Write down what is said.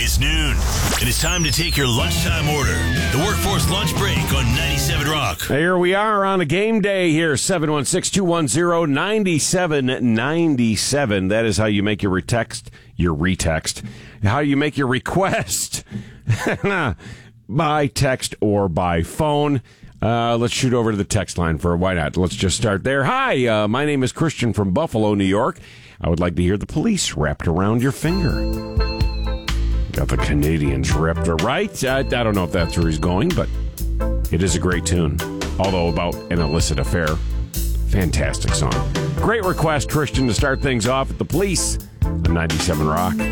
It's noon, and it's time to take your lunchtime order. The Workforce Lunch Break on 97 Rock. Here we are on a game day here, 716-210-9797. That is how you make your retext, how you make your request by text or by phone. Let's shoot over to the text line for why not? Let's just start there. Hi, my name is Christian from Buffalo, New York. I would like to hear the police wrapped around your finger. Got the Canadians wrapped, right? I don't know if that's where he's going, but it is a great tune. Although about an illicit affair. Fantastic song. Great request, Christian, to start things off at the police on 97 Rock.